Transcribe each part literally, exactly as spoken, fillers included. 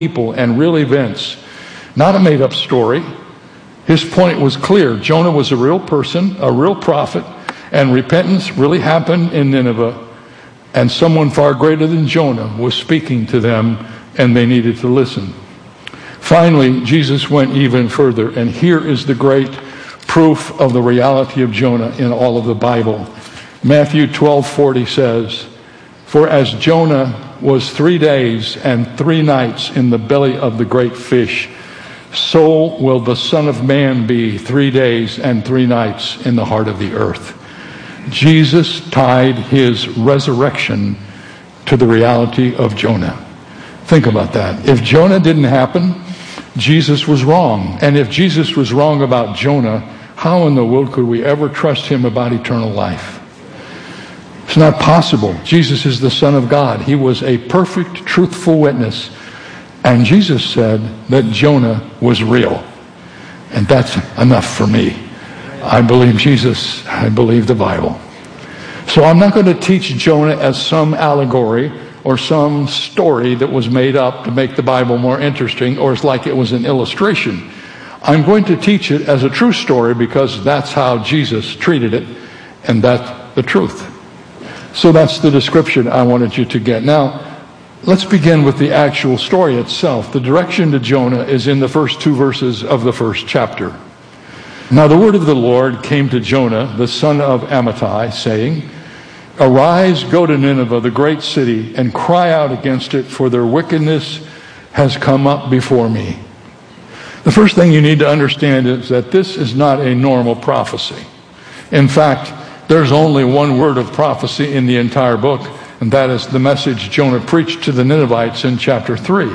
people and real events, not a made-up story. His point was clear. Jonah was a real person, a real prophet, and repentance really happened in Nineveh, and someone far greater than Jonah was speaking to them, and they needed to listen. Finally, Jesus went even further, and here is the great proof of the reality of Jonah in all of the Bible. Matthew twelve forty says, "For as Jonah was three days and three nights in the belly of the great fish, so will the Son of Man be three days and three nights in the heart of the earth." Jesus tied his resurrection to the reality of Jonah. Think about that. If Jonah didn't happen, Jesus was wrong. And if Jesus was wrong about Jonah, how in the world could we ever trust him about eternal life? It's not possible. Jesus is the Son of God. He was a perfect, truthful witness. And Jesus said that Jonah was real. And that's enough for me. I believe Jesus. I believe the Bible. So I'm not going to teach Jonah as some allegory or some story that was made up to make the Bible more interesting, or it's like it was an illustration. I'm going to teach it as a true story because that's how Jesus treated it, and that's the truth. So that's the description I wanted you to get. Now, let's begin with the actual story itself. The direction to Jonah is in the first two verses of the first chapter. Now the word of the Lord came to Jonah, the son of Amittai, saying, "Arise, go to Nineveh, the great city, and cry out against it, for their wickedness has come up before me." The first thing you need to understand is that this is not a normal prophecy. In fact, there's only one word of prophecy in the entire book, and that is the message Jonah preached to the Ninevites in chapter three.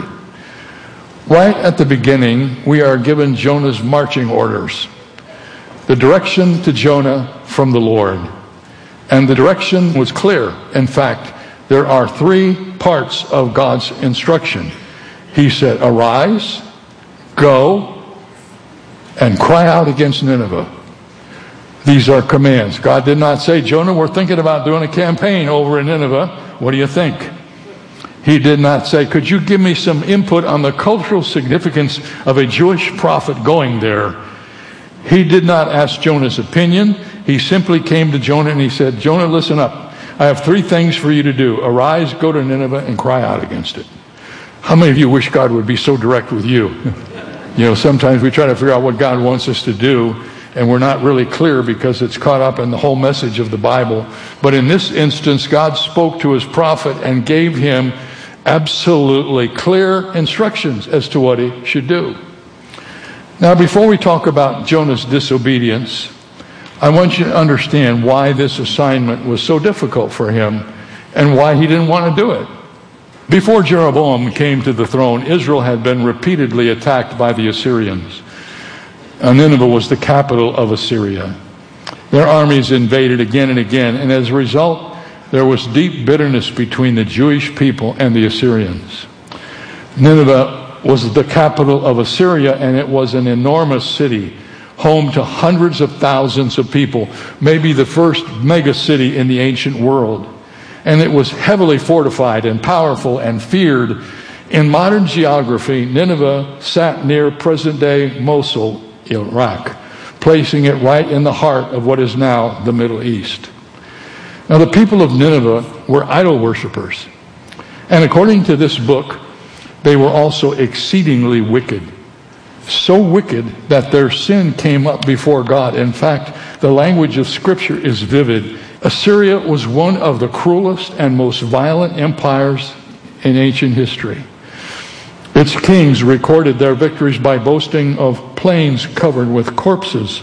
Right at the beginning, we are given Jonah's marching orders. The direction to Jonah from the Lord. And the direction was clear. In fact, there are three parts of God's instruction. He said, "Arise, go, and cry out against Nineveh." These are commands. God did not say, "Jonah, we're thinking about doing a campaign over in Nineveh. What do you think?" He did not say, "Could you give me some input on the cultural significance of a Jewish prophet going there?" He did not ask Jonah's opinion. He simply came to Jonah and he said, "Jonah, listen up. I have three things for you to do. Arise, go to Nineveh, and cry out against it." How many of you wish God would be so direct with you? You know, sometimes we try to figure out what God wants us to do, and we're not really clear because it's caught up in the whole message of the Bible. But in this instance, God spoke to his prophet and gave him absolutely clear instructions as to what he should do. Now, before we talk about Jonah's disobedience, I want you to understand why this assignment was so difficult for him and why he didn't want to do it. Before Jeroboam came to the throne, Israel had been repeatedly attacked by the Assyrians. And Nineveh was the capital of Assyria. Their armies invaded again and again, and as a result, there was deep bitterness between the Jewish people and the Assyrians. Nineveh was the capital of Assyria, and it was an enormous city, home to hundreds of thousands of people, maybe the first mega city in the ancient world. And it was heavily fortified and powerful and feared. In modern geography, Nineveh sat near present-day Mosul, Iraq, placing it right in the heart of what is now the Middle East. Now, the people of Nineveh were idol worshippers. And according to this book, they were also exceedingly wicked. So wicked that their sin came up before God. In fact, the language of Scripture is vivid. Assyria was one of the cruelest and most violent empires in ancient history. Its kings recorded their victories by boasting of plains covered with corpses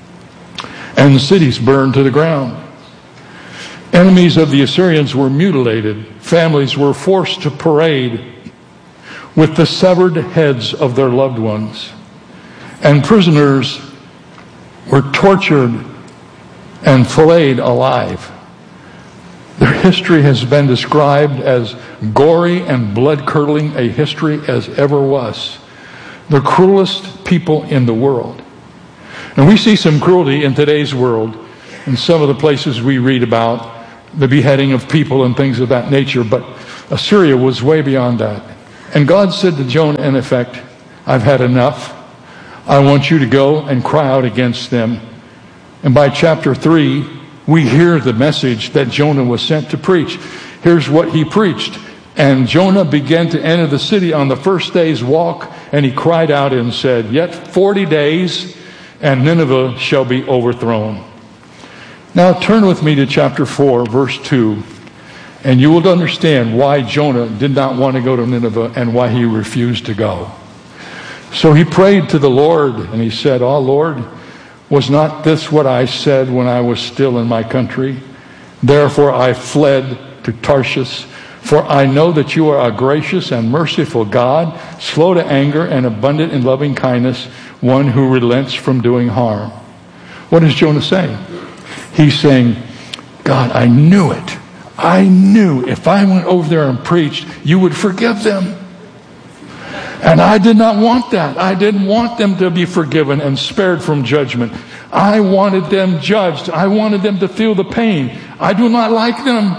and cities burned to the ground. Enemies of the Assyrians were mutilated. Families were forced to parade with the severed heads of their loved ones. And prisoners were tortured and filleted alive. Their history has been described as gory and blood-curdling a history as ever was. The cruelest people in the world. And we see some cruelty in today's world in some of the places we read about the beheading of people and things of that nature, but Assyria was way beyond that. And God said to Jonah, in effect, I've had enough. I want you to go and cry out against them. And by chapter three, we hear the message that Jonah was sent to preach. Here's what he preached. And Jonah began to enter the city on the first day's walk, and he cried out and said, yet forty days, and Nineveh shall be overthrown. Now turn with me to chapter four, verse two, and you will understand why Jonah did not want to go to Nineveh and why he refused to go. So he prayed to the Lord, and he said, oh Lord, was not this what I said when I was still in my country? Therefore I fled to Tarshish, for I know that you are a gracious and merciful God, slow to anger and abundant in loving kindness, one who relents from doing harm. What is Jonah saying? He's saying, God, I knew it. I knew if I went over there and preached, you would forgive them. And I did not want that. I didn't want them to be forgiven and spared from judgment. I wanted them judged. I wanted them to feel the pain. I do not like them.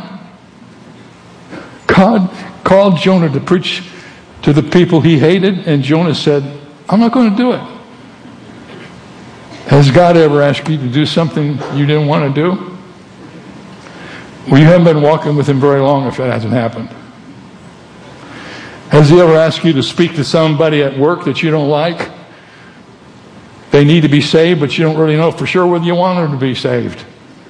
God called Jonah to preach to the people he hated, and Jonah said, I'm not going to do it. Has God ever asked you to do something you didn't want to do? Well, you haven't been walking with him very long if that hasn't happened. Has he ever asked you to speak to somebody at work that you don't like? They need to be saved, but you don't really know for sure whether you want them to be saved.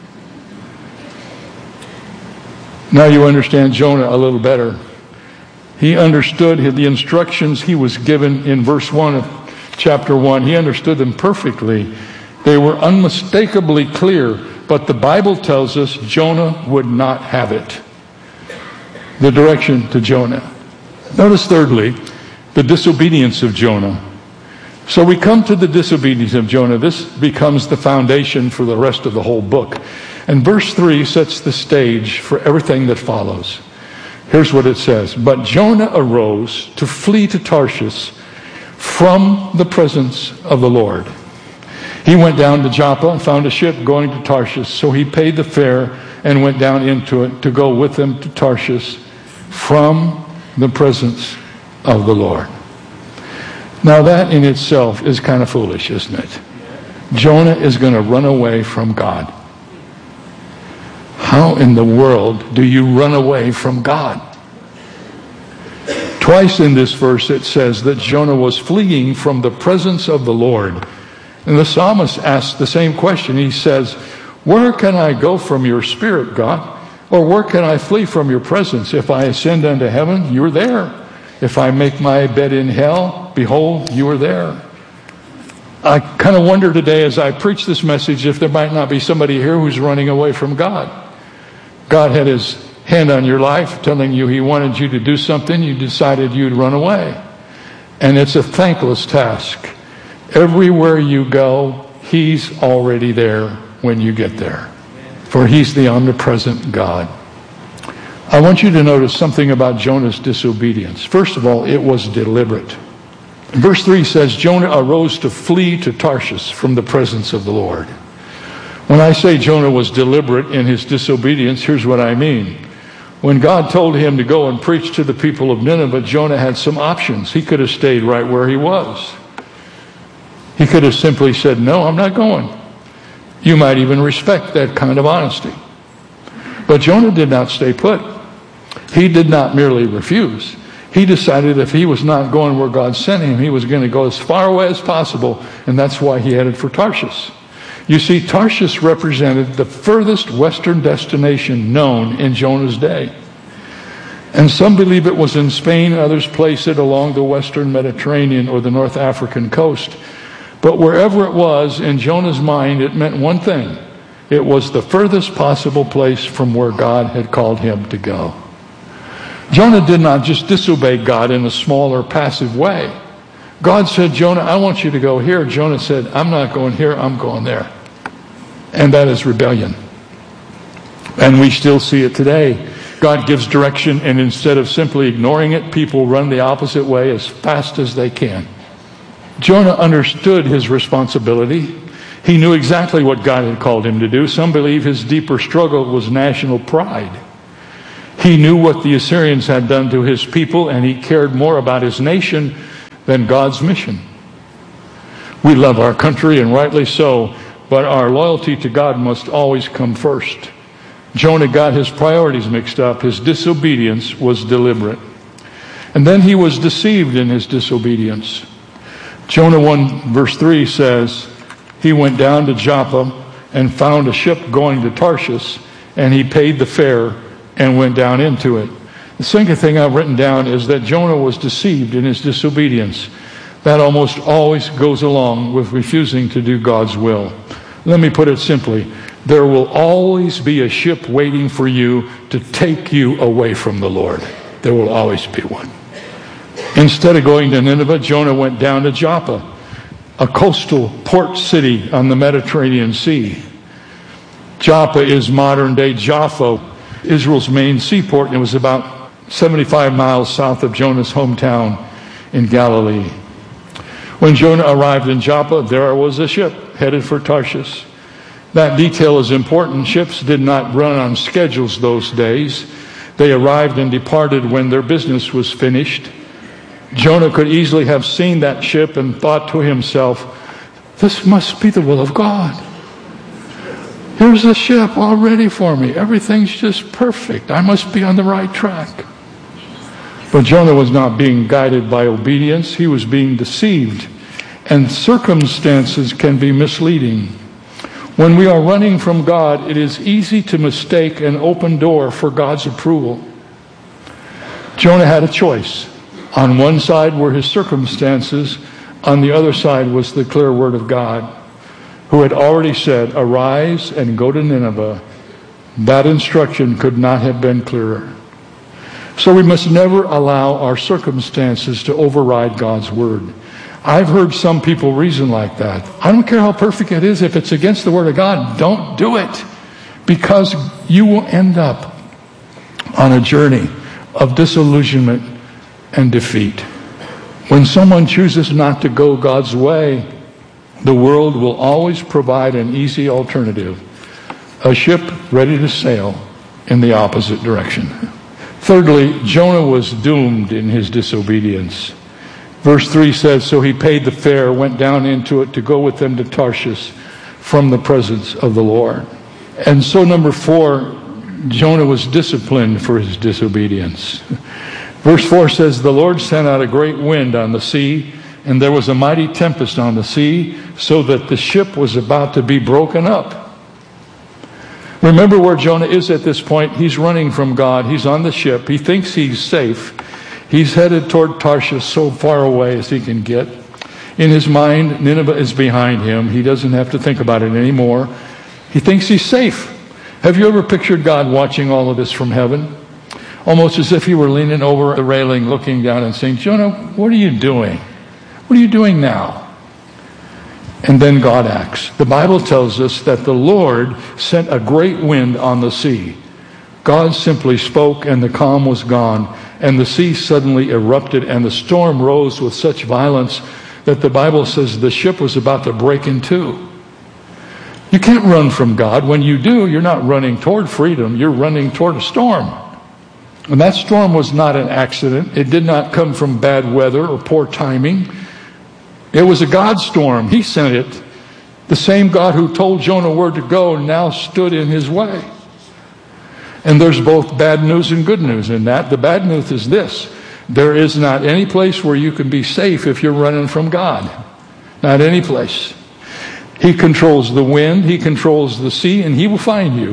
Now you understand Jonah a little better. He understood the instructions he was given in verse one of chapter one. He understood them perfectly. They were unmistakably clear, but the Bible tells us Jonah would not have it. The direction to Jonah. Notice thirdly, the disobedience of Jonah. So we come to the disobedience of Jonah. This becomes the foundation for the rest of the whole book. And verse three sets the stage for everything that follows. Here's what it says. But Jonah arose to flee to Tarshish from the presence of the Lord. He went down to Joppa and found a ship going to Tarshish. So he paid the fare and went down into it to go with them to Tarshish from the presence of the Lord. Now that in itself is kind of foolish, isn't it? Jonah is going to run away from God. How in the world do you run away from God? Twice in this verse it says that Jonah was fleeing from the presence of the Lord. And the psalmist asks the same question. He says, where can I go from your spirit, God? Or where can I flee from your presence? If I ascend unto heaven, you are there. If I make my bed in hell, behold, you are there. I kind of wonder today as I preach this message if there might not be somebody here who's running away from God. God had his hand on your life, telling you he wanted you to do something. You decided you'd run away. And it's a thankless task. Everywhere you go, he's already there when you get there. For he's the omnipresent God. I want you to notice something about Jonah's disobedience. First of all, it was deliberate. Verse three says, Jonah arose to flee to Tarshish from the presence of the Lord. When I say Jonah was deliberate in his disobedience, here's what I mean. When God told him to go and preach to the people of Nineveh, Jonah had some options. He could have stayed right where he was. He could have simply said, no, I'm not going. You might even respect that kind of honesty. But Jonah did not stay put. He did not merely refuse. He decided if he was not going where God sent him, he was going to go as far away as possible, and that's why he headed for Tarshish. You see, Tarshish represented the furthest western destination known in Jonah's day. And some believe it was in Spain, others place it along the western Mediterranean or the North African coast. But wherever it was, in Jonah's mind, it meant one thing. It was the furthest possible place from where God had called him to go. Jonah did not just disobey God in a small or passive way. God said, Jonah, I want you to go here. Jonah said, I'm not going here, I'm going there. And that is rebellion. And we still see it today. God gives direction, and instead of simply ignoring it, people run the opposite way as fast as they can. Jonah understood his responsibility. He knew exactly what God had called him to do. Some believe his deeper struggle was national pride. He knew what the Assyrians had done to his people, and he cared more about his nation than God's mission. We love our country, and rightly so, but our loyalty to God must always come first. Jonah got his priorities mixed up. His disobedience was deliberate. And then he was deceived in his disobedience. Jonah one verse three says, he went down to Joppa and found a ship going to Tarshish, and he paid the fare and went down into it. The second thing I've written down is that Jonah was deceived in his disobedience. That almost always goes along with refusing to do God's will. Let me put it simply. There will always be a ship waiting for you to take you away from the Lord. There will always be one. Instead of going to Nineveh, Jonah went down to Joppa, a coastal port city on the Mediterranean Sea. Joppa is modern-day Jaffa, Israel's main seaport, and it was about seventy-five miles south of Jonah's hometown in Galilee. When Jonah arrived in Joppa, there was a ship headed for Tarshish. That detail is important. Ships did not run on schedules those days. They arrived and departed when their business was finished. Jonah could easily have seen that ship and thought to himself, this must be the will of God. Here's a ship all ready for me. Everything's just perfect. I must be on the right track. But Jonah was not being guided by obedience. He was being deceived. And circumstances can be misleading. When we are running from God, it is easy to mistake an open door for God's approval. Jonah had a choice. On one side were his circumstances. On the other side was the clear word of God, who had already said, arise and go to Nineveh. That instruction could not have been clearer. So we must never allow our circumstances to override God's word. I've heard some people reason like that. I don't care how perfect it is. If it's against the word of God, don't do it. Because you will end up on a journey of disillusionment and defeat. When someone chooses not to go God's way, the world will always provide an easy alternative. A ship ready to sail in the opposite direction. Thirdly, Jonah was doomed in his disobedience. Verse three says, so he paid the fare, went down into it to go with them to Tarshish from the presence of the Lord. And so number four, Jonah was disciplined for his disobedience. Verse four says, the Lord sent out a great wind on the sea, and there was a mighty tempest on the sea, so that the ship was about to be broken up. Remember where Jonah is at this point. He's running from God. He's on the ship. He thinks he's safe. He's headed toward Tarshish, so far away as he can get. In his mind, Nineveh is behind him. He doesn't have to think about it anymore. He thinks he's safe. Have you ever pictured God watching all of this from heaven? Almost as if he were leaning over the railing, looking down and saying, Jonah, what are you doing? What are you doing now? And then God acts. The Bible tells us that the Lord sent a great wind on the sea. God simply spoke, and the calm was gone, and the sea suddenly erupted, and the storm rose with such violence that the Bible says the ship was about to break in two. You can't run from God. When you do, you're not running toward freedom. You're running toward a storm. And that storm was not an accident. It did not come from bad weather or poor timing. It was a God storm. He sent it. The same God who told Jonah where to go now stood in his way. And there's both bad news and good news in that. The bad news is this. There is not any place where you can be safe if you're running from God. Not any place. He controls the wind. He controls the sea, and he will find you.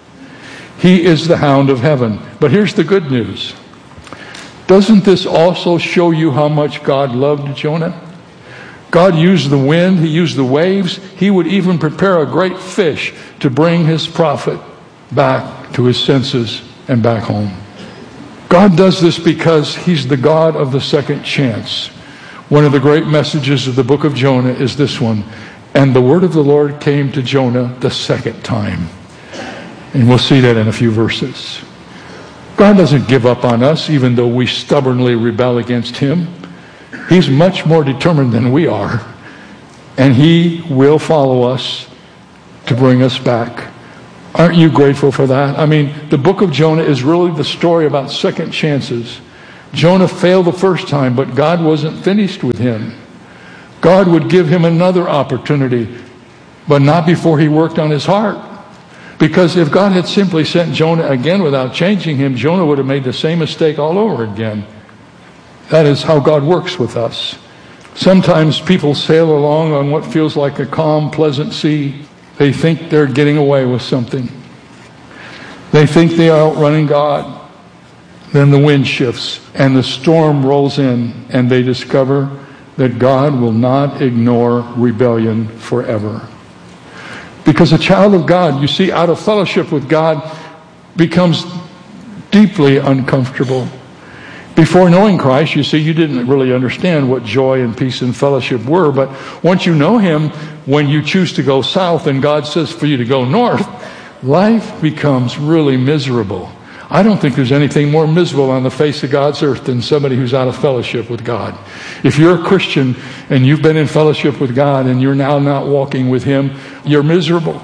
He is the hound of heaven. But here's the good news. Doesn't this also show you how much God loved Jonah? God used the wind. He used the waves. He would even prepare a great fish to bring his prophet back to his senses and back home. God does this because he's the God of the second chance. One of the great messages of the book of Jonah is this one. And the word of the Lord came to Jonah the second time. And we'll see that in a few verses. God doesn't give up on us even though we stubbornly rebel against him. He's much more determined than we are. And he will follow us to bring us back Aren't you grateful for that? I mean, the book of Jonah is really the story about second chances. Jonah failed the first time, but God wasn't finished with him. God would give him another opportunity, but not before he worked on his heart. Because if God had simply sent Jonah again without changing him, Jonah would have made the same mistake all over again. That is how God works with us. Sometimes people sail along on what feels like a calm, pleasant sea. They think they're getting away with something. They think they are outrunning God. Then the wind shifts and the storm rolls in, and they discover that God will not ignore rebellion forever. Because a child of God, you see, out of fellowship with God, becomes deeply uncomfortable. Before knowing Christ, you see, you didn't really understand what joy and peace and fellowship were. But once you know Him, when you choose to go south and God says for you to go north, life becomes really miserable. I don't think there's anything more miserable on the face of God's earth than somebody who's out of fellowship with God. If you're a Christian and you've been in fellowship with God and you're now not walking with Him, you're miserable.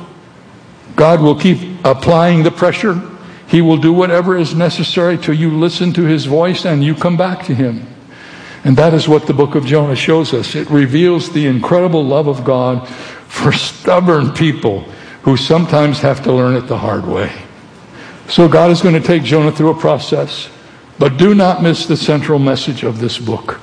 God will keep applying the pressure. He will do whatever is necessary till you listen to His voice and you come back to Him. And that is what the book of Jonah shows us. It reveals the incredible love of God for stubborn people who sometimes have to learn it the hard way. So God is going to take Jonah through a process. But do not miss the central message of this book.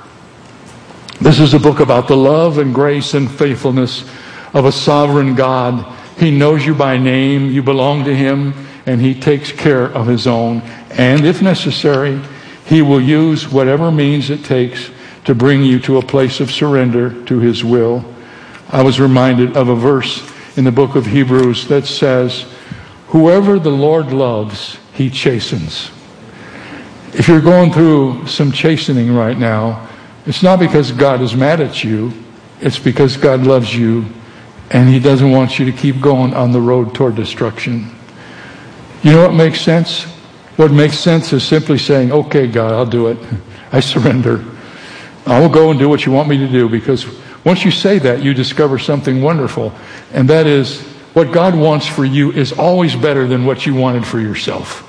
This is a book about the love and grace and faithfulness of a sovereign God. He knows you by name. You belong to Him. And He takes care of His own. And if necessary, He will use whatever means it takes to bring you to a place of surrender to His will. I was reminded of a verse in the book of Hebrews that says, whoever the Lord loves, He chastens. If you're going through some chastening right now, it's not because God is mad at you. It's because God loves you and He doesn't want you to keep going on the road toward destruction. You know what makes sense? What makes sense is simply saying, okay, God, I'll do it. I surrender. I will go and do what you want me to do, because once you say that, you discover something wonderful. And that is, what God wants for you is always better than what you wanted for yourself.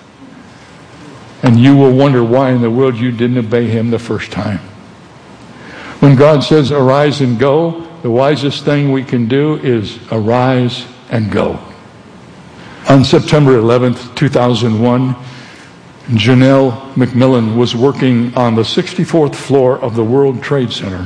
And you will wonder why in the world you didn't obey Him the first time. When God says, arise and go, the wisest thing we can do is arise and go. On September eleventh, two thousand one, Janelle McMillan was working on the sixty-fourth floor of the World Trade Center.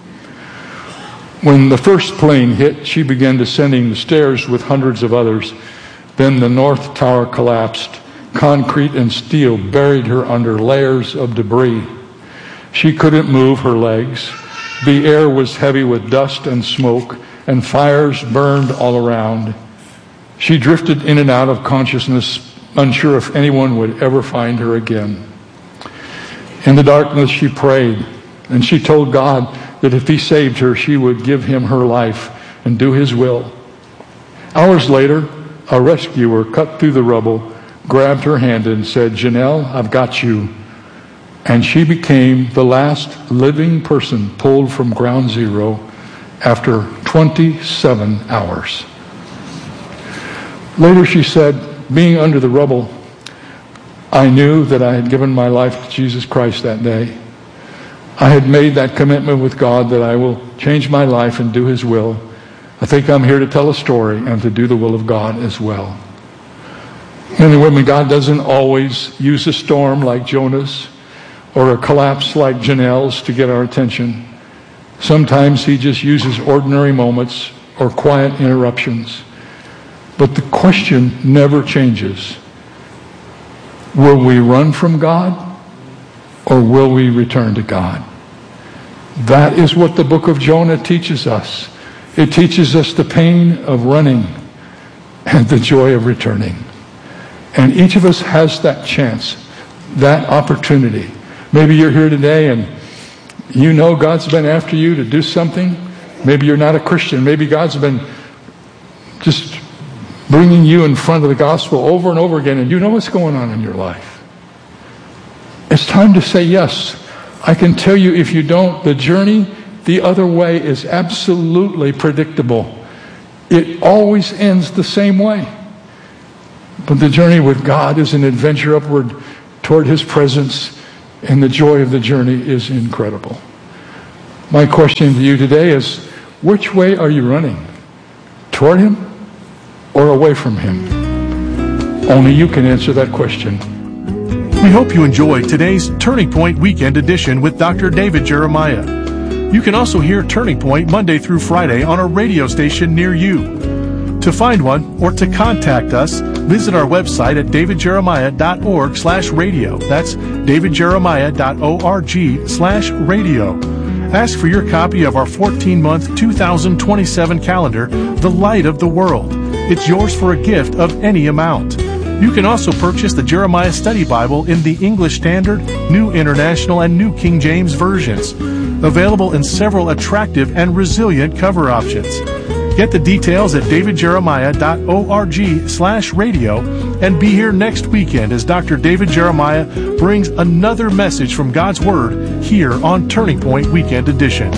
When the first plane hit, she began descending the stairs with hundreds of others. Then the North Tower collapsed. Concrete and steel buried her under layers of debris. She couldn't move her legs. The air was heavy with dust and smoke, and fires burned all around. She drifted in and out of consciousness, unsure if anyone would ever find her again. In the darkness, she prayed, and she told God that if He saved her, she would give Him her life and do His will. Hours later, a rescuer cut through the rubble, grabbed her hand and said, Janelle, I've got you. And she became the last living person pulled from ground zero after twenty-seven hours. Later she said, being under the rubble, I knew that I had given my life to Jesus Christ that day. I had made that commitment with God that I will change my life and do His will. I think I'm here to tell a story and to do the will of God as well. Men and women, God doesn't always use a storm like Jonah's or a collapse like Janelle's to get our attention. Sometimes He just uses ordinary moments or quiet interruptions. But the question never changes. Will we run from God, or will we return to God? That is what the book of Jonah teaches us. It teaches us the pain of running and the joy of returning. And each of us has that chance, that opportunity. Maybe you're here today and you know God's been after you to do something. Maybe you're not a Christian. Maybe God's been just bringing you in front of the gospel over and over again, and you know what's going on in your life. It's time to say yes. I can tell you, if you don't, the journey the other way is absolutely predictable. It always ends the same way. But the journey with God is an adventure upward toward His presence, and the joy of the journey is incredible. My question to you today is, which way are you running? Toward Him or away from Him? Only you can answer that question. We hope you enjoyed today's Turning Point Weekend Edition with Doctor David Jeremiah. You can also hear Turning Point Monday through Friday on a radio station near you. To find one or to contact us, visit our website at davidjeremiah.org slash radio. That's davidjeremiah.org slash radio. Ask for your copy of our fourteen-month two thousand twenty-seven calendar, The Light of the World. It's yours for a gift of any amount. You can also purchase the Jeremiah Study Bible in the English Standard, New International, and New King James versions, available in several attractive and resilient cover options. Get the details at davidjeremiah.org slash radio and be here next weekend as Doctor David Jeremiah brings another message from God's Word here on Turning Point Weekend Edition.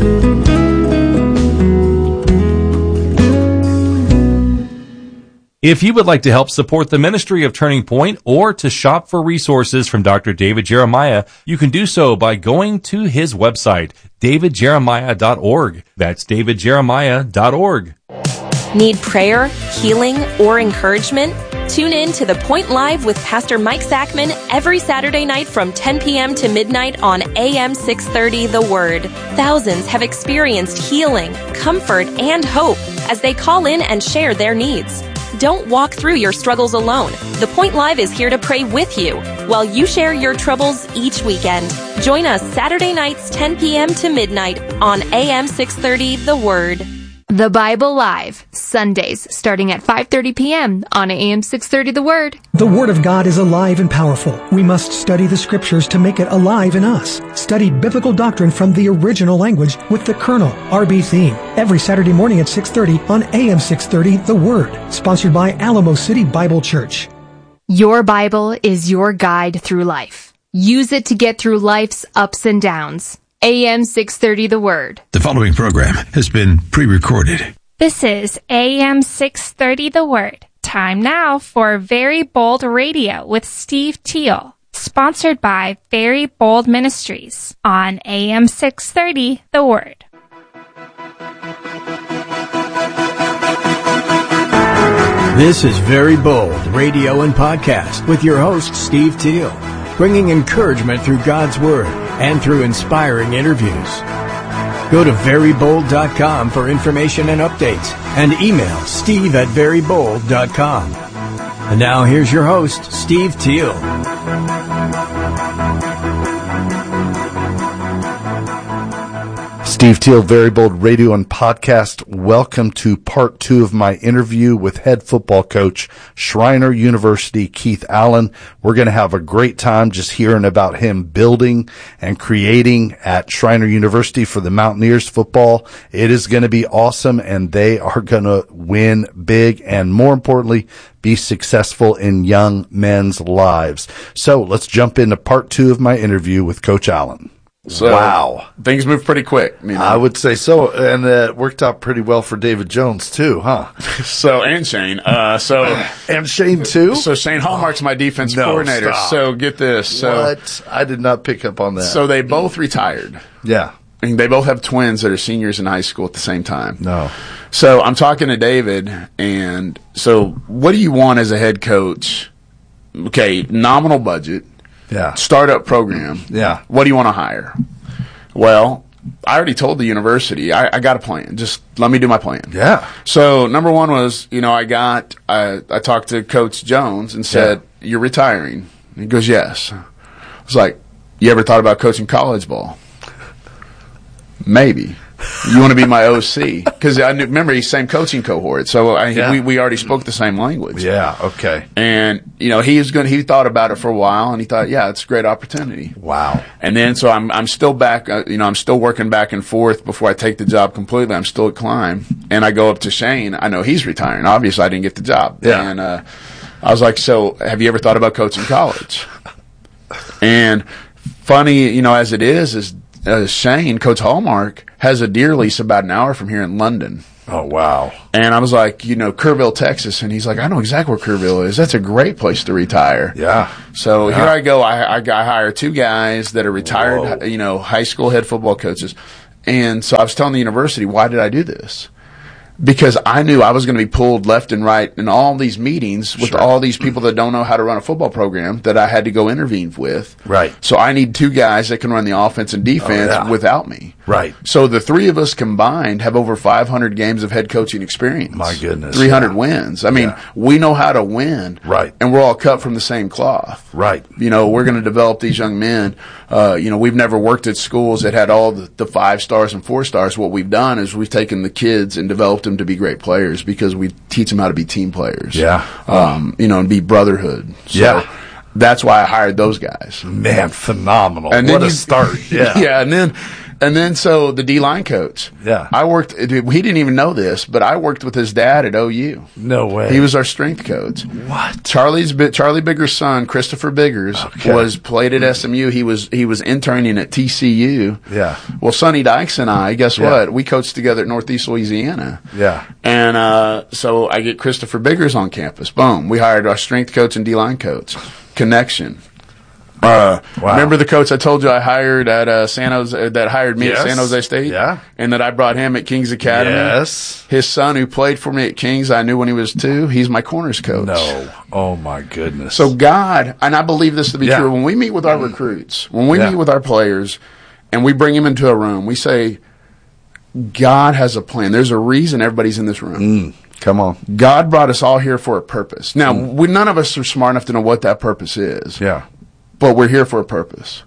If you would like to help support the ministry of Turning Point or to shop for resources from Doctor David Jeremiah, you can do so by going to his website, david jeremiah dot org. That's david jeremiah dot org. Need prayer, healing, or encouragement? Tune in to The Point Live with Pastor Mike Zachman every Saturday night from ten p.m. to midnight on A M six thirty The Word. Thousands have experienced healing, comfort, and hope as they call in and share their needs. Don't walk through your struggles alone. The Point Live is here to pray with you while you share your troubles each weekend. Join us Saturday nights ten p.m. to midnight on A M six thirty The Word. The Bible Live, Sundays, starting at five thirty p.m. on A M six thirty The Word. The Word of God is alive and powerful. We must study the Scriptures to make it alive in us. Study biblical doctrine from the original language with the Kernel R B theme. Every Saturday morning at six thirty on A M six thirty The Word. Sponsored by Alamo City Bible Church. Your Bible is your guide through life. Use it to get through life's ups and downs. A M six thirty The Word. The following program has been pre-recorded. This is A M six thirty The Word. Time now for Very Bold Radio with Steve Teal. Sponsored by Very Bold Ministries on A M six thirty The Word. This is Very Bold Radio and Podcast with your host, Steve Teal, bringing encouragement through God's Word and through inspiring interviews. Go to very bold dot com for information and updates, and email steve at very bold dot com. And now here's your host, Steve Teal. Steve Teal, Very Bold Radio and Podcast. Welcome to part two of my interview with head football coach, Schreiner University, Keith Allen. We're going to have a great time just hearing about him building and creating at Schreiner University for the Mountaineers football. It is going to be awesome, and they are going to win big and, more importantly, be successful in young men's lives. So let's jump into part two of my interview with Coach Allen. So, wow. Things move pretty quick. You know? I would say so. And uh, it worked out pretty well for David Jones, too, huh? so, and Shane. Uh, so, and Shane, too? So, Shane Hallmark's my defense no, coordinator. Stop. So, get this. So, what? I did not pick up on that. So, they both retired. Yeah. And they both have twins that are seniors in high school at the same time. No. So, I'm talking to David, and so, what do you want as a head coach? Okay, nominal budget. Yeah. Startup program. Yeah. What do you want to hire? Well, I already told the university, I, I got a plan. Just let me do my plan. Yeah. So number one was, you know, I got, I, I talked to Coach Jones and said, yeah. You're retiring. And he goes, yes. I was like, you ever thought about coaching college ball? Maybe. You want to be my O C? Because I knew, remember, he's same coaching cohort, so I, yeah. we we already spoke the same language. Yeah, okay. And you know, he was going. He thought about it for a while, and he thought, yeah, it's a great opportunity. Wow. And then, so I'm I'm still back. Uh, you know, I'm still working back and forth before I take the job completely. I'm still at Climb, and I go up to Shane. I know he's retiring. Obviously, I didn't get the job. Yeah. And uh, I was like, so have you ever thought about coaching college? And funny, you know, as it is, is. Uh, Shane, Coach Hallmark, has a deer lease about an hour from here in London. Oh, wow. And I was like, you know, Kerrville, Texas. And he's like, I know exactly where Kerrville is. That's a great place to retire. Yeah. So yeah. here I go. I, I, I hire two guys that are retired, Whoa. you know, high school head football coaches. And so I was telling the university, why did I do this? Because I knew I was going to be pulled left and right in all these meetings with sure. all these people that don't know how to run a football program that I had to go intervene with. Right. So I need two guys that can run the offense and defense oh, yeah. without me. Right. So the three of us combined have over five hundred games of head coaching experience. My goodness. three hundred yeah. wins. I mean, yeah. we know how to win. Right. And we're all cut from the same cloth. Right. You know, we're going to develop these young men. Uh, you know, we've never worked at schools that had all the, the five stars and four stars. What we've done is we've taken the kids and developed them to be great players because we teach them how to be team players. Yeah. Um, you know, and be brotherhood. So yeah. that's why I hired those guys. Man, phenomenal. And what then a you, start. Yeah. yeah. And then, and then so the D-line coach. Yeah. I worked, he didn't even know this, but I worked with his dad at O U. No way. He was our strength coach. What? Charlie's, Charlie Bigger's son, Christopher Biggers, okay. was played at S M U. He was, he was interning at T C U. Yeah. Well, Sonny Dykes and I, guess yeah. what? We coached together at Northeast Louisiana. Yeah. And, uh, so I get Christopher Biggers on campus. Boom. We hired our strength coach and D-line coach. Connection. Uh, wow. Remember the coach I told you I hired at uh, San Jose, that hired me yes. at San Jose State? Yeah. And that I brought him at Kings Academy? Yes. His son, who played for me at Kings, I knew when he was two. He's my corners coach. No. Oh, my goodness. So God, and I believe this to be yeah. true, when we meet with our recruits, when we yeah. meet with our players, and we bring them into a room, we say, God has a plan. There's a reason everybody's in this room. Mm. Come on. God brought us all here for a purpose. Now, mm. we, none of us are smart enough to know what that purpose is. Yeah. But we're here for a purpose.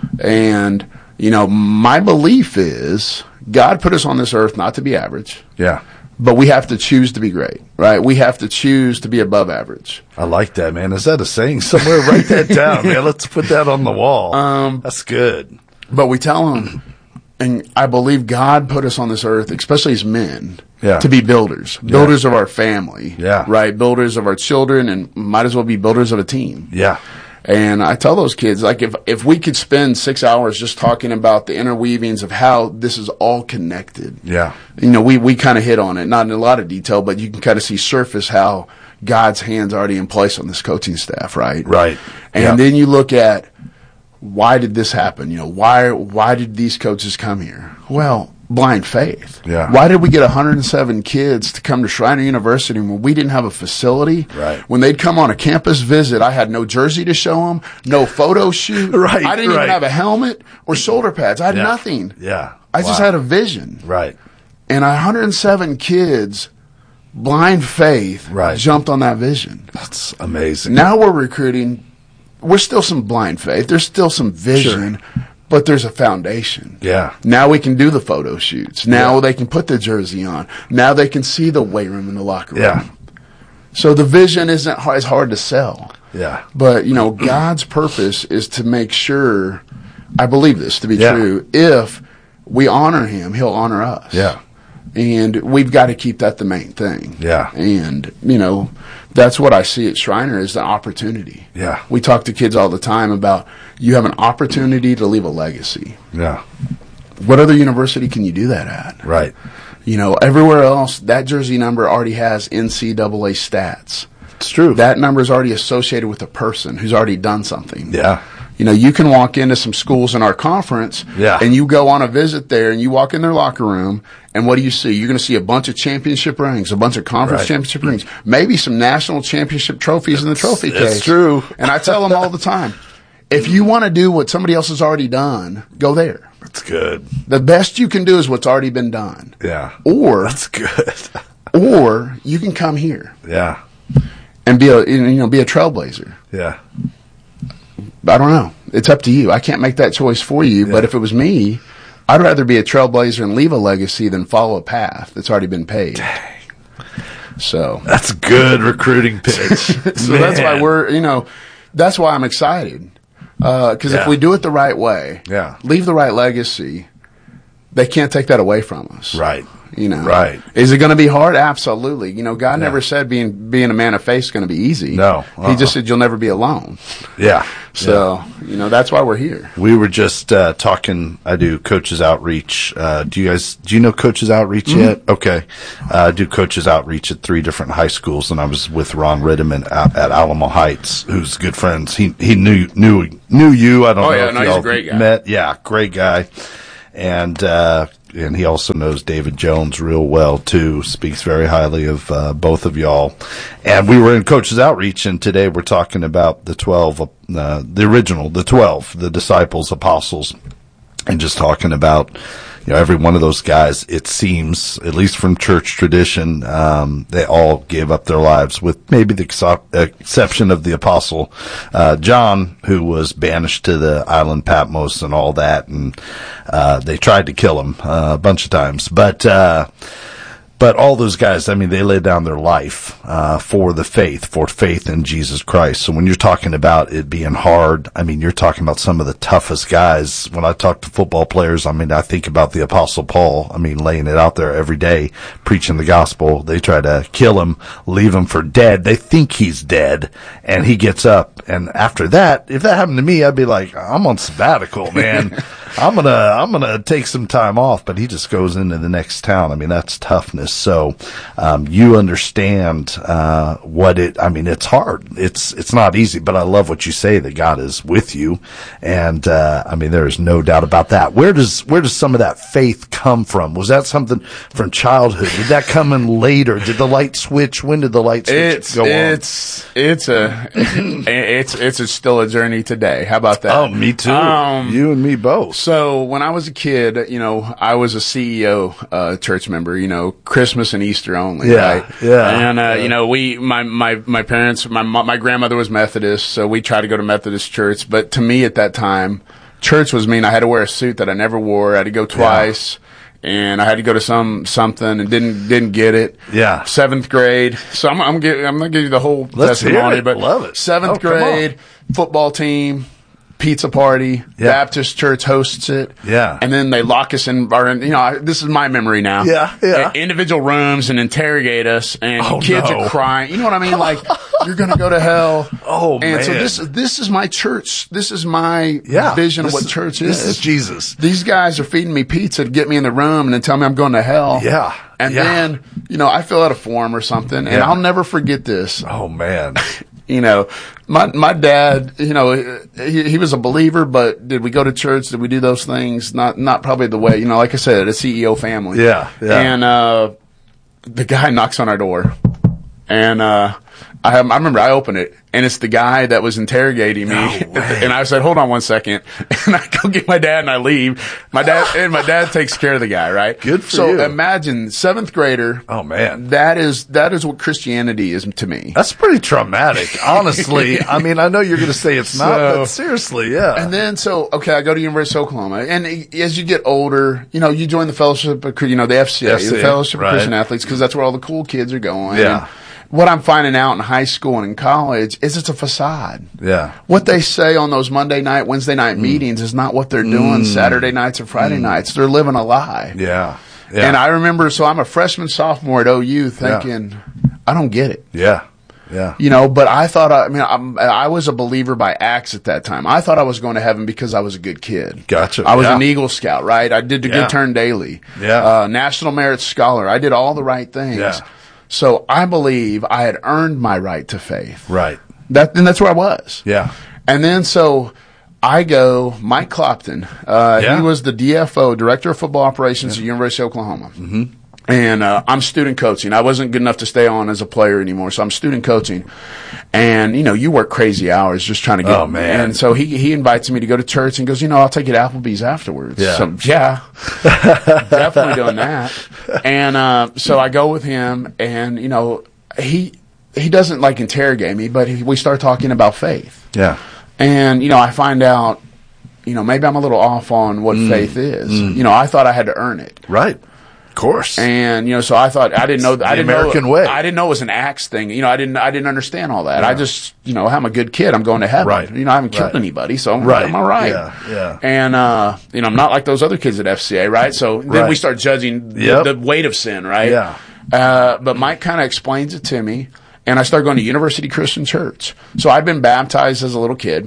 And, you know, my belief is God put us on this earth not to be average. Yeah. But we have to choose to be great, right? We have to choose to be above average. I like that, man. Is that a saying somewhere? Write that down, man. Let's put that on the wall. Um, That's good. But we tell them, and I believe God put us on this earth, especially as men, yeah. to be builders. Builders yeah. of our family. Yeah. Right? Builders of our children, and might as well be builders of a team. Yeah. And I tell those kids, like, if if we could spend six hours just talking about the interweavings of how this is all connected. Yeah. You know, we, we kind of hit on it, not in a lot of detail, but you can kind of see surface how God's hand's already in place on this coaching staff, right? Right. And yeah. then you look at, why did this happen? You know, why why did these coaches come here? Well, blind faith. Yeah. Why did we get one hundred seven kids to come to Shriner University when we didn't have a facility? Right. When they'd come on a campus visit, I had no jersey to show them, no photo shoot. Right. I didn't right. even have a helmet or shoulder pads. I had yeah. nothing. Yeah. I wow. just had a vision. Right. And one hundred seven kids, blind faith, right. jumped on that vision. That's amazing. Now we're recruiting. We're still some blind faith. There's still some vision. Sure. But there's a foundation. Yeah. Now we can do the photo shoots. Now yeah. they can put the jersey on. Now they can see the weight room and the locker room. Yeah. So the vision isn't hard, as hard to sell. Yeah. But, you know, God's purpose is to make sure, I believe this to be yeah. true, if we honor him, he'll honor us. Yeah. And we've got to keep that the main thing. Yeah. And, you know, that's what I see at Shriner is the opportunity. Yeah. We talk to kids all the time about you have an opportunity to leave a legacy. Yeah. What other university can you do that at? Right. You know, everywhere else, that jersey number already has N C double A stats. It's true. That number is already associated with a person who's already done something. Yeah. You know, you can walk into some schools in our conference, yeah. and you go on a visit there, and you walk in their locker room, and what do you see? You're going to see a bunch of championship rings, a bunch of conference right. championship rings, maybe some national championship trophies in the trophy case. That's true. And I tell them all the time, if you want to do what somebody else has already done, go there. That's good. The best you can do is what's already been done. Yeah. Or that's good. Or you can come here. Yeah. And be a you know be a trailblazer. Yeah. I don't know. It's up to you. I can't make that choice for you. Yeah. But if it was me, I'd rather be a trailblazer and leave a legacy than follow a path that's already been paved. Dang. So that's a good recruiting pitch. So Man. That's why we're you know that's why I'm excited. Because uh, yeah. if we do it the right way, yeah. leave the right legacy, they can't take that away from us. Right. You know, right? Is it going to be hard? Absolutely. You know, God Yeah. never said being being a man of faith is going to be easy. No, uh-uh. He just said you'll never be alone. Yeah. So you know that's why we're here. We were just uh, talking. I do coaches outreach. Uh, do you guys? Do you know coaches outreach Mm-hmm. yet? Okay, uh, I do coaches outreach at three different high schools, and I was with Ron Riddiman at, at Alamo Heights, who's good friends. He he knew knew knew you. I don't Oh, know yeah, if no, he's a y'all great guy. met. Yeah, great guy, and. Uh, And he also knows David Jones real well, too. Speaks very highly of uh, both of y'all. And we were in Coaches Outreach, and today we're talking about the twelve, uh, the original, the twelve, the disciples, apostles, and just talking about, you know, every one of those guys, it seems, at least from church tradition, um, they all gave up their lives, with maybe the ex- exception of the apostle uh, John, who was banished to the island Patmos and all that, and uh, they tried to kill him uh, a bunch of times. But uh, but all those guys, I mean, they laid down their life uh, for the faith, for faith in Jesus Christ. So when you're talking about it being hard, I mean, you're talking about some of the toughest guys. When I talk to football players, I mean, I think about the Apostle Paul. I mean, laying it out there every day, preaching the gospel. They try to kill him, leave him for dead. They think he's dead, and he gets up. And after that, if that happened to me, I'd be like, I'm on sabbatical, man. I'm gonna, I'm gonna take some time off. But he just goes into the next town. I mean, that's toughness. So, um, you understand, uh, what it, I mean, it's hard. It's, it's not easy, but I love what you say, that God is with you. And, uh, I mean, there is no doubt about that. Where does, where does some of that faith come from? Was that something from childhood? Did that come in later? Did the light switch? When did the light switch It's, go on? it's, it's a, it's, it's a, still a journey today. How about that? Oh, me too. Um, you and me both. So when I was a kid, you know, I was a C E O, uh, church member, you know, Christmas and Easter only, Yeah, right? yeah, And, uh, yeah. you know, we, my, my, my parents, my, mo- my grandmother was Methodist, so we tried to go to Methodist church. But to me at that time, church was mean I had to wear a suit that I never wore. I had to go twice. And I had to go to some something and didn't didn't get it. Yeah. Seventh grade. So I'm I'm giving I'm gonna give you the whole Let's hear testimony, it. but Love it. Seventh Oh, come on. grade football team. Pizza party, Yeah. Baptist church hosts it. Yeah. And then they lock us in our, you know, I, this is my memory now. Yeah, yeah. Uh, individual rooms and interrogate us, and Oh, kids no. are crying. You know what I mean? Like, you're going to go to hell. Oh, and so man. this, this is my church. This is my Yeah. vision of This what is- church this is. is Jesus. These guys are feeding me pizza to get me in the room and then tell me I'm going to hell. Yeah. And Yeah. then, you know, I fill out a form or something, and Yeah. I'll never forget this. Oh, man. You know, my my dad, you know, he, he was a believer, but did we go to church? Did we do those things? Not not probably the way. You know, like I said, a C E O family. Yeah, yeah. And uh, the guy knocks on our door, and uh, I have, I remember I opened it, and it's the guy that was interrogating me. And I said, "Hold on one second," and I go get my dad, and I leave. My dad and my dad takes care of the guy, right? Good for so you. imagine seventh grader. Oh, man. That is that is what Christianity is to me. That's pretty traumatic, honestly. I mean, I know you're going to say it's not, So- but seriously, yeah. And then, so, okay, I go to University of Oklahoma. And as you get older, you know, you join the Fellowship of, you know, the F C A, F C A, the Fellowship right. of Christian Athletes, because that's where all the cool kids are going. Yeah. And what I'm finding out in high school and in college is it's a facade. Yeah. What they say on those Monday night, Wednesday night meetings is not what they're doing Saturday nights and Friday nights. They're living a lie. Yeah. Yeah. And I remember, so I'm a freshman, sophomore at O U thinking, I don't get it. Yeah. Yeah. You know, but I thought, I, I mean, I'm, I was a believer by acts at that time. I thought I was going to heaven because I was a good kid. Gotcha. I was Yeah. an Eagle Scout, right? I did the Yeah. Good Turn Daily. Yeah. Uh, National Merit Scholar. I did all the right things. Yeah. So I believe I had earned my right to faith. Right. That, and that's where I was. Yeah. And then so I go, Mike Clopton, uh, Yeah. he was the D F O, Director of Football Operations at the University of Oklahoma. Mm-hmm. And uh, I'm student coaching. I wasn't good enough to stay on as a player anymore, so I'm student coaching. And, you know, you work crazy hours just trying to get Oh, man. And so he he invites me to go to church and goes, you know, I'll take you to Applebee's afterwards. Yeah. So, yeah, definitely doing that. And uh, so I go with him, and, you know, he he doesn't, like, interrogate me, but he, we start talking about faith. Yeah. And, you know, I find out, you know, maybe I'm a little off on what faith is. You know, I thought I had to earn it. Right. Of course. And, you know, so I thought, I didn't know, the I didn't American know, way. I didn't know it was an Acts thing. You know, I didn't, I didn't understand all that. Yeah. I just, you know, I'm a good kid. I'm going to heaven. Right. You know, I haven't killed Right. anybody, so I'm, Right. I'm all right. Yeah, yeah. And, uh, you know, I'm not like those other kids at F C A, right? So then Right. we start judging Yep. the, the weight of sin, right? Yeah. Uh, but Mike kind of explains it to me, and I started going to University Christian Church. So I'd been baptized as a little kid.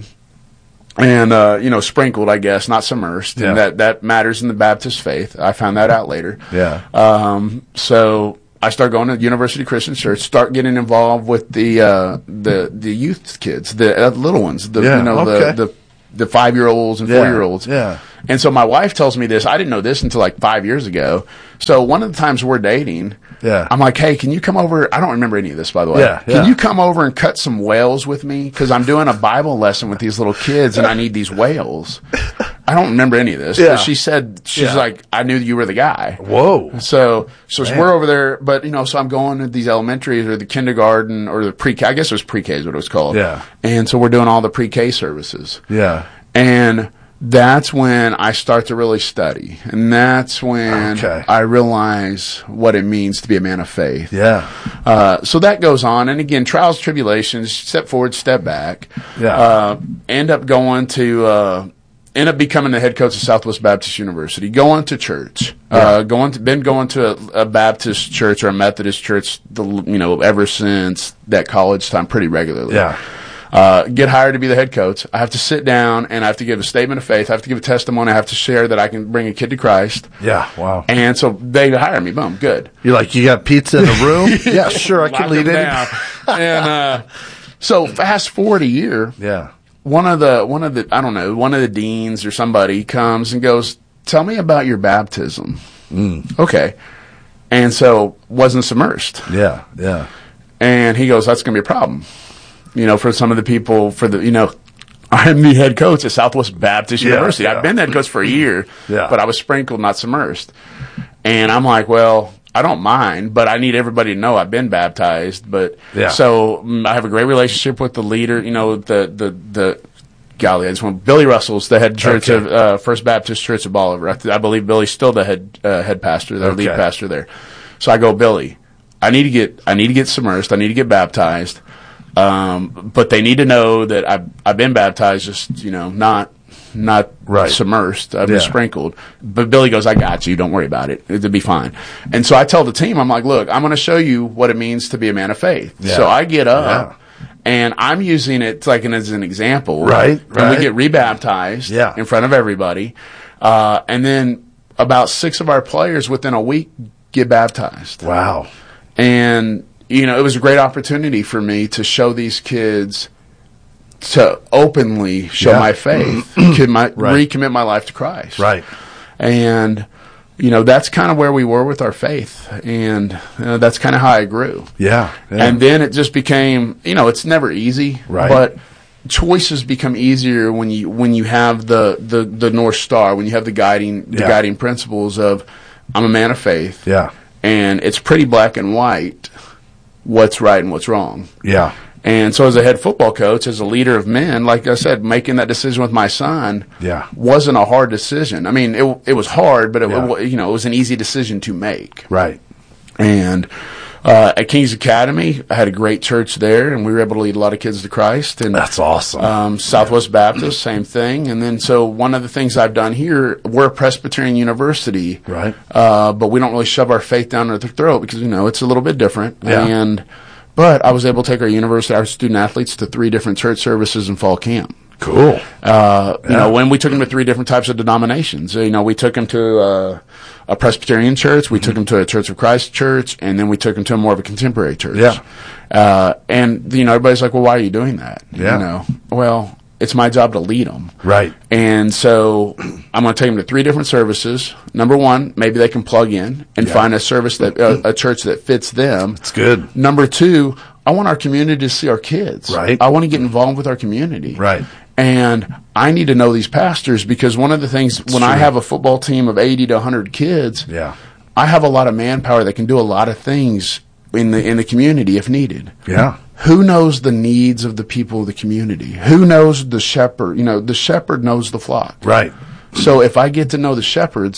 And, uh, you know, sprinkled, I guess, not submersed. Yeah. And that, that matters in the Baptist faith. I found that out later. Yeah. Um, so I started going to University Christian Church, start getting involved with the, uh, the, the youth kids, the uh, little ones, the, Yeah, you know, okay. the, the, the five-year-olds and Yeah, four-year-olds. yeah. And so my wife tells me this. I didn't know this until like five years ago. So one of the times we're dating, Yeah. I'm like, hey, can you come over? I don't remember any of this, by the way. Yeah, Can yeah. you come over and cut some whales with me? Because I'm doing a Bible lesson with these little kids, and I need these whales. I don't remember any of this. Yeah. But she said, she's Yeah. like, I knew you were the guy. Whoa. So, so Man. we're over there, but you know, so I'm going to these elementaries or the kindergarten or the pre-K. I guess it was pre-K is what it was called. Yeah. And so we're doing all the pre-K services. Yeah. And that's when I start to really study. And that's when Okay. I realize what it means to be a man of faith. Yeah. Uh, so that goes on. And again, trials, tribulations, step forward, step back. Yeah. Uh, end up going to, uh, end up becoming the head coach of Southwest Baptist University, going to church, uh, going to, been going to a, a Baptist church or a Methodist church, the, you know, ever since that college time pretty regularly. Yeah. Uh, get hired to be the head coach. I have to sit down and I have to give a statement of faith. I have to give a testimony. I have to share that I can bring a kid to Christ. Yeah. Wow. And so they hire me. Boom. Good. You're like, you got pizza in the room? Yeah, sure. I can Lock lead them it. down. And, uh, so fast forward a year. Yeah. One of the, one of the, I don't know, one of the deans or somebody comes and goes, tell me about your baptism. Mm. Okay. And so wasn't submersed. Yeah. Yeah. And he goes, that's going to be a problem. You know, for some of the people, for the, you know, I'm the head coach at Southwest Baptist Yeah, University. yeah. I've been the head coach for a year, Yeah. but I was sprinkled, not submersed. And I'm like, well, I don't mind, but I need everybody to know I've been baptized. But Yeah. so mm, I have a great relationship with the leader, you know, the, the, the, golly, I just want, Billy Russell's the head church Okay. of, uh, First Baptist Church of Bolivar. I, th- I believe Billy's still the head, uh, head pastor, the lead Okay. pastor there. So I go, Billy, I need to get, I need to get submersed. I need to get baptized. Um, but they need to know that I've, I've been baptized, just, you know, not, not Right. submersed. I've been Yeah. sprinkled. But Billy goes, I got you. Don't worry about it. It'll be fine. And so I tell the team, I'm like, look, I'm going to show you what it means to be a man of faith. Yeah. So I get up Yeah. and I'm using it like an, as an example. Right, And right. we get rebaptized Yeah. in front of everybody. Uh, and then about six of our players within a week get baptized. Wow. And, you know, it was a great opportunity for me to show these kids, to openly show Yeah. my faith, could my, Right. recommit my life to Christ. Right. And, you know, that's kind of where we were with our faith. And uh, that's kind of how I grew. Yeah. yeah. And then it just became, you know, it's never easy. Right. But choices become easier when you when you have the, the, the North Star, when you have the guiding the Yeah. guiding principles of I'm a man of faith. Yeah. And it's pretty black and white what's right and what's wrong. Yeah. And so as a head football coach, as a leader of men, like I said, making that decision with my son Yeah. wasn't a hard decision. I mean, it it was hard, but it, Yeah. it, you know, it was an easy decision to make. Right. And uh, at King's Academy, I had a great church there, and we were able to lead a lot of kids to Christ. And That's awesome. um, Southwest Baptist, same thing. And then so one of the things I've done here, we're a Presbyterian university, Right. Uh, but we don't really shove our faith down their throat because, you know, it's a little bit different. Yeah. And but I was able to take our university, our student athletes to three different church services in fall camp. Cool. Uh, you Yeah. know, when we took them to three different types of denominations, you know, we took them to uh, a Presbyterian church, we took them to a Church of Christ church, and then we took them to more of a contemporary church. Yeah. Uh, and, you know, everybody's like, well, why are you doing that? Yeah. You know, well, it's my job to lead them. Right. And so I'm going to take them to three different services. Number one, maybe they can plug in and Yeah. find a service that, uh, a church that fits them. It's good. Number two, I want our community to see our kids. Right. I want to get involved with our community. Right. And I need to know these pastors because one of the things, when I true. have a football team of eighty to one hundred kids, Yeah. I have a lot of manpower that can do a lot of things in the in the community if needed. Yeah. Who knows the needs of the people of the community? Who knows the shepherd? You know, the shepherd knows the flock. Right. So if I get to know the shepherds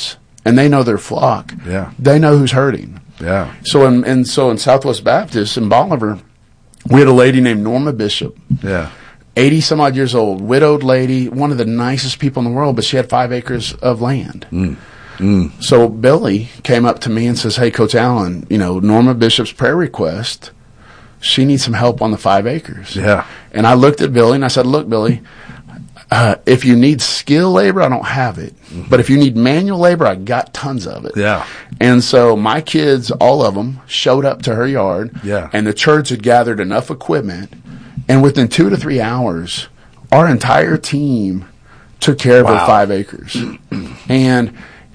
and they know their flock. Yeah. They know who's hurting. Yeah. So in, and so in Southwest Baptist in Bolivar, we had a lady named Norma Bishop. Yeah. eighty some odd years old, widowed lady, one of the nicest people in the world, but she had five acres of land. Mm. Mm. So Billy came up to me and says, "Hey, Coach Allen, you know, Norma Bishop's prayer request, she needs some help on the five acres." Yeah. And I looked at Billy and I said, "Look, Billy, uh, if you need skill labor, I don't have it. Mm-hmm. But if you need manual labor, I got tons of it." Yeah. And so my kids, all of them, showed up to her yard. Yeah. And the church had gathered enough equipment. And within two to three hours, our entire team took care of Wow. her five acres. And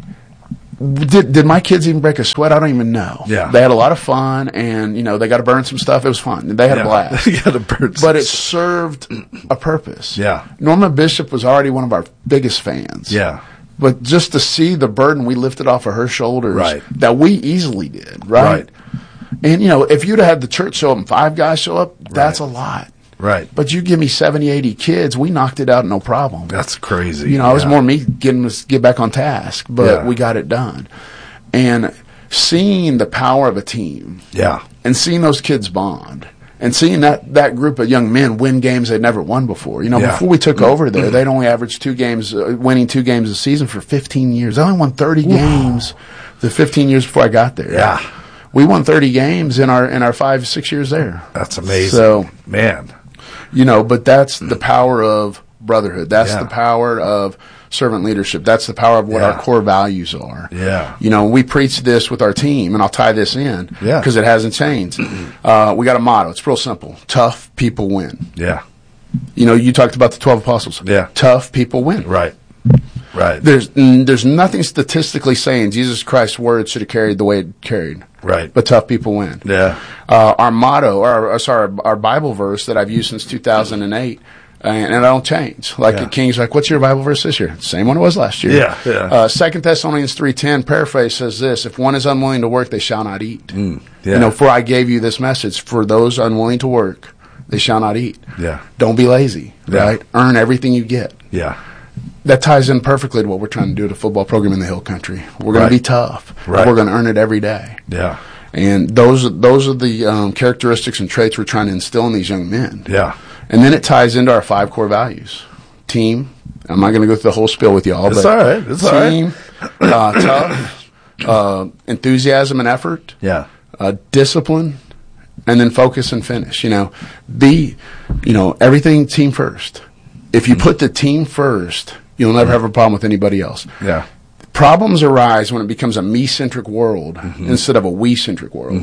did did my kids even break a sweat? I don't even know. Yeah. They had a lot of fun, and, you know, they got to burn some stuff. It was fun. They had Yeah. a blast. You gotta burn some But it served a purpose. Yeah. Norma Bishop was already one of our biggest fans. Yeah. But just to see the burden we lifted off of her shoulders Right. that we easily did, right? Right. And, you know, if you'd have had the church show up and five guys show up, that's a lot. Right. But you give me seventy, eighty kids, we knocked it out no problem. That's crazy. You know, it was Yeah. more me getting us get back on task, but Yeah. we got it done. And seeing the power of a team Yeah. and seeing those kids bond and seeing that, that group of young men win games they'd never won before. You know, Yeah. before we took over there, they'd only averaged two games, uh, winning two games a season for fifteen years. They only won thirty games the fifteen years before I got there. Yeah. We won thirty games in our, in our five, six years there. That's amazing. So, man. you know, but that's the power of brotherhood. That's Yeah. the power of servant leadership. That's the power of what Yeah. our core values are. Yeah. You know, we preach this with our team, and I'll tie this in Yeah. because it hasn't changed. Uh, we got a motto. It's real simple. Tough people win. Yeah. You know, you talked about the twelve apostles. Yeah. Tough people win. Right. Right. There's mm, there's nothing statistically saying Jesus Christ's words should have carried the way it carried. Right. But tough people win. Yeah. Uh, our motto, or uh, sorry, our Bible verse that I've used since two thousand eight, and, and I don't change. Like Yeah. the King's like, "What's your Bible verse this year?" Same one it was last year. Yeah, yeah. Uh, Second Thessalonians three ten paraphrase says this: "If one is unwilling to work, they shall not eat." Mm, yeah. You know, for I gave you this message: for those unwilling to work, they shall not eat. Yeah. Don't be lazy. Yeah. Right? Earn everything you get. Yeah. That ties in perfectly to what we're trying to do at a football program in the Hill Country. We're going Right. to be tough. Right. We're going to earn it every day. Yeah. And those those are the um, characteristics and traits we're trying to instill in these young men. Yeah. And then it ties into our five core values: team. I'm not going to go through the whole spiel with you all. It's but all right. It's all right. team, uh, tough, uh, enthusiasm and effort, Yeah. uh, discipline, and then focus and finish. You know, be, you know, everything team first. If you put the team first, you'll never have a problem with anybody else. Yeah. Problems arise when it becomes a me-centric world Mm-hmm. instead of a we-centric world.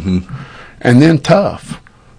And then tough.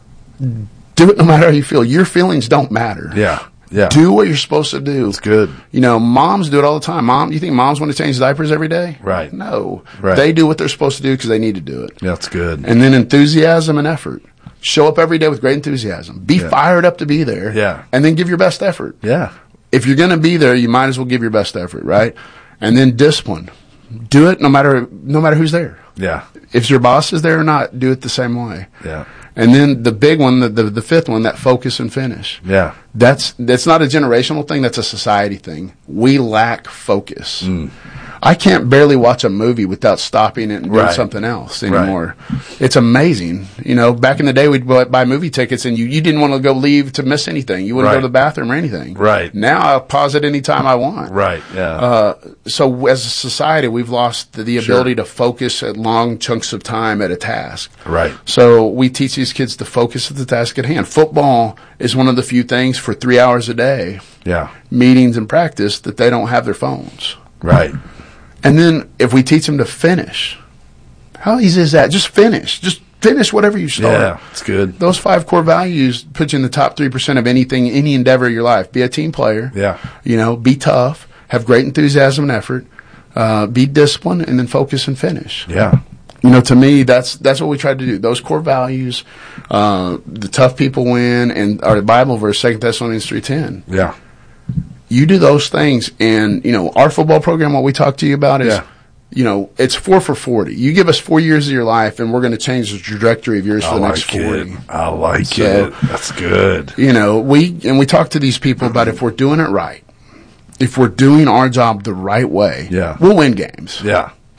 Do it no matter how you feel. Your feelings don't matter. Yeah. Yeah. Do what you're supposed to do. It's good. You know, moms do it all the time. Mom, you think moms want to change diapers every day? Right. No. Right. They do what they're supposed to do because they need to do it. That's good. And then enthusiasm and effort. Show up every day with great enthusiasm. Be Yeah. fired up to be there. Yeah. And then give your best effort. Yeah. If you're going to be there, you might as well give your best effort, right? And then discipline. Do it no matter no matter who's there. Yeah. If your boss is there or not, do it the same way. Yeah. And then the big one, the, the the fifth one, that focus and finish. Yeah. That's that's not a generational thing. That's a society thing. We lack focus. Mm. I can't barely watch a movie without stopping it and doing Right. something else Right. anymore. It's amazing. You know, back in the day, we'd buy buy movie tickets and you, you didn't want to go leave to miss anything. You wouldn't Right. go to the bathroom or anything. Right. Now I'll pause it anytime I want. Right. Yeah. Uh, so as a society, we've lost the, the Sure. ability to focus at long chunks of time at a task. Right. So we teach these kids to focus at the task at hand. Football is one of the few things for three hours a day, Yeah. meetings and practice, that they don't have their phones. Right. And then if we teach them to finish, how easy is that? Just finish. Just finish whatever you start. Yeah. It's good. Those five core values put you in the top three percent of anything, any endeavor of your life. Be a team player. Yeah. You know, be tough, have great enthusiasm and effort, uh, be disciplined, and then focus and finish. Yeah. You know, to me, that's that's what we try to do. Those core values, uh, the tough people win, and our Bible verse, Second Thessalonians three ten. Yeah. You do those things, and, you know, our football program, what we talk to you about is, Yeah. you know, it's four for forty. You give us four years of your life, and we're going to change the trajectory of yours for I the like next forty. it. I like So, it. That's good. You know, we and we talk to these people about if we're doing it right, if we're doing our job the right way, Yeah. we'll win games. Yeah.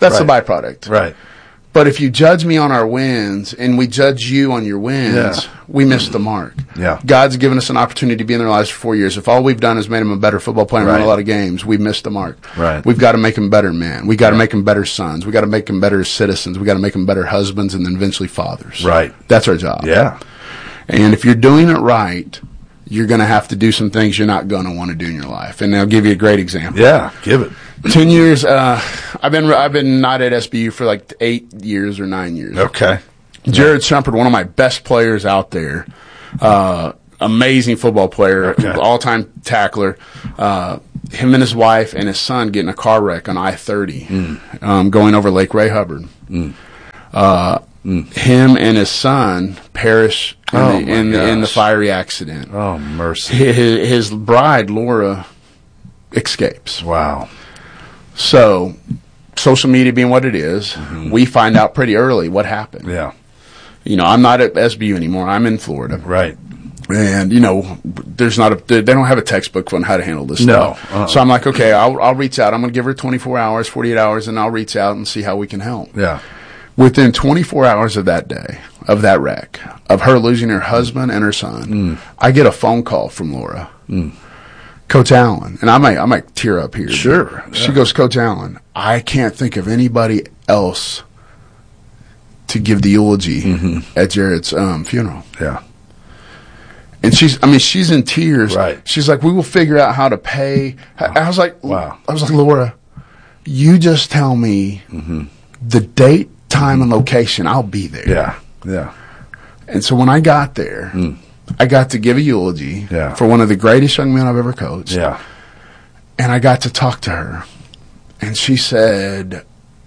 That's right. the byproduct. Right. But if you judge me on our wins and we judge you on your wins, Yeah. we missed the mark. Yeah. God's given us an opportunity to be in their lives for four years. If all we've done is made them a better football player and Right. won a lot of games, we've missed the mark. Right. We've got to make them better men. We've got to Right. make them better sons. We've got to make them better citizens. We've got to make them better husbands and then eventually fathers. Right. That's our job. Yeah. And if you're doing it right, you're going to have to do some things you're not going to want to do in your life. And I'll give you a great example. Yeah. Give it. Ten years. Uh, I've been I've been not at S B U for like eight years or nine years. Okay. Jared Shumpert, one of my best players out there, uh, amazing football player, Okay. all-time tackler. Uh, him and his wife and his son get in a car wreck on I thirty, Mm. um, going over Lake Ray Hubbard. Mm. Uh, Mm. Him and his son perish in, Oh, the, my in, the, in the gosh. fiery accident. Oh, mercy. His, his bride, Laura, escapes. Wow. So, social media being what it is, we find out pretty early what happened. Yeah. You know, I'm not at S B U anymore. I'm in Florida. Right. And, you know, there's not a, they don't have a textbook on how to handle this No. stuff. Uh-uh. So I'm like, okay, I'll, I'll reach out. I'm going to give her twenty-four hours, forty-eight hours, and I'll reach out and see how we can help. Yeah. Within twenty-four hours of that day, of that wreck, of her losing her husband and her son, Mm. I get a phone call from Laura. Mm. Coach Allen, and I might, I might tear up here. Sure. She Yeah. goes, Coach Allen, I can't think of anybody else to give the eulogy Mm-hmm. at Jared's um, funeral. Yeah. And she's, I mean, she's in tears. Right. She's like, we will figure out how to pay. I, I was like, Wow. I was like, Laura, you just tell me Mm-hmm. the date, time, and location. I'll be there. Yeah. Yeah. And so when I got there, Mm. I got to give a eulogy Yeah. for one of the greatest young men I've ever coached. Yeah. And I got to talk to her. And she said,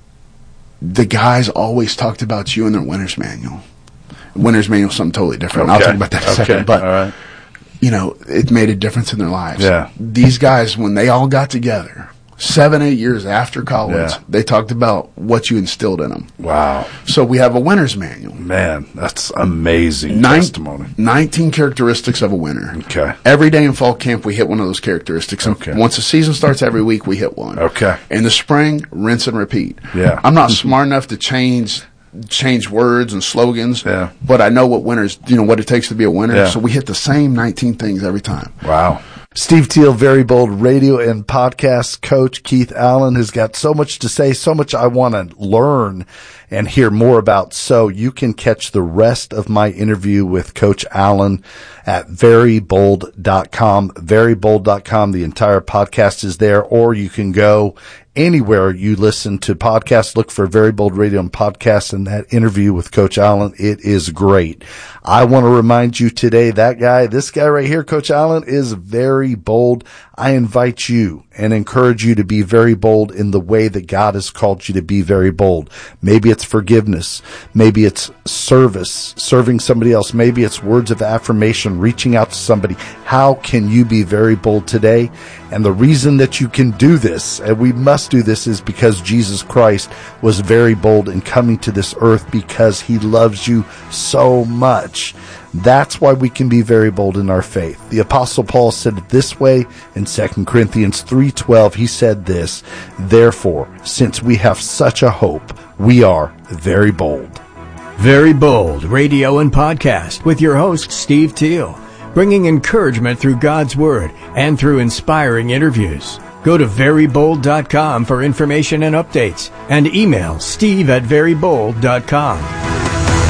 the guys always talked about you in their winner's manual. Winner's manual is something totally different. I'll Okay. talk about that in a Okay. second. But, all right. you know, it made a difference in their lives. Yeah. These guys, when they all got together, seven, eight years after college, Yeah. they talked about what you instilled in them. Wow. So we have a winner's manual. Man, that's amazing Nine- testimony. nineteen characteristics of a winner. Okay. Every day in fall camp, we hit one of those characteristics. And Okay. once the season starts every week, we hit one. Okay. In the spring, rinse and repeat. Yeah. I'm not smart enough to change change words and slogans, Yeah. but I know what winners, you know, what it takes to be a winner. Yeah. So we hit the same nineteen things every time. Wow. Steve Teal, Very Bold Radio and Podcast Coach Keith Allen, has got so much to say, so much I want to learn and hear more about. So you can catch the rest of my interview with Coach Allen at very bold dot com, very bold dot com. The entire podcast is there, or you can go anywhere you listen to podcasts. Look for Very Bold Radio and Podcast and that interview with Coach Allen. It is great. I want to remind you today, that guy, this guy right here, Coach Allen, is very bold. I invite you and encourage you to be very bold in the way that God has called you to be very bold. Maybe it's forgiveness. Maybe it's service, serving somebody else. Maybe it's words of affirmation, reaching out to somebody. How can you be very bold today? And the reason that you can do this, and we must do this, is because Jesus Christ was very bold in coming to this earth because he loves you so much. That's why we can be very bold in our faith. The Apostle Paul said it this way in Second Corinthians three twelve. He said this, therefore, since we have such a hope, we are very bold. Very Bold Radio and Podcast with your host, Steve Teal, bringing encouragement through God's Word and through inspiring interviews. Go to very bold dot com for information and updates, and email steve at very bold dot com.